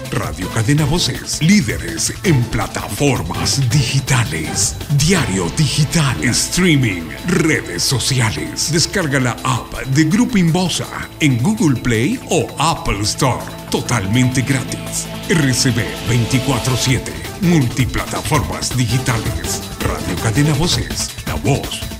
Radio Cadena Voces, líderes en plataformas digitales. Diario digital, streaming, redes sociales. Descarga la app de Grupo Inbosa en Google Play o Apple Store. Totalmente gratis. RCB 24/7. Multiplataformas digitales. Radio Cadena Voces. La voz